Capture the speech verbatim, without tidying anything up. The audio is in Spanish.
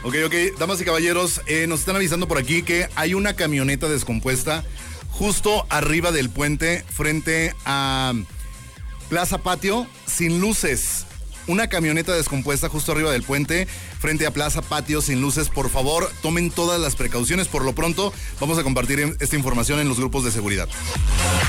Ok, ok, damas y caballeros, eh, nos están avisando por aquí que hay una camioneta descompuesta justo arriba del puente frente a Plaza Patio sin luces. Una camioneta descompuesta justo arriba del puente frente a Plaza Patio sin luces. Por favor, tomen todas las precauciones. Por lo pronto, vamos a compartir esta información en los grupos de seguridad.